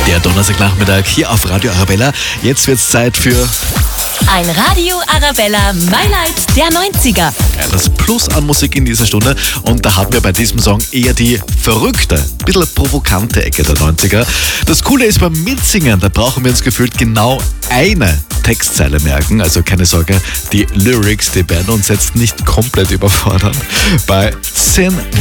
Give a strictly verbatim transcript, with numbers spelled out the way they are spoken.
Der Donnerstagnachmittag hier auf Radio Arabella. Jetzt wird's Zeit für ein Radio Arabella My-Light der neunziger. ja, das Plus an Musik in dieser Stunde. Und da haben wir bei diesem Song eher die verrückte, bisschen provokante Ecke der neunziger. Das Coole ist beim Mitsingen, da brauchen wir uns gefühlt genau eine Textzeile merken. Also keine Sorge, die Lyrics, die werden uns jetzt nicht komplett überfordern. Bei Sin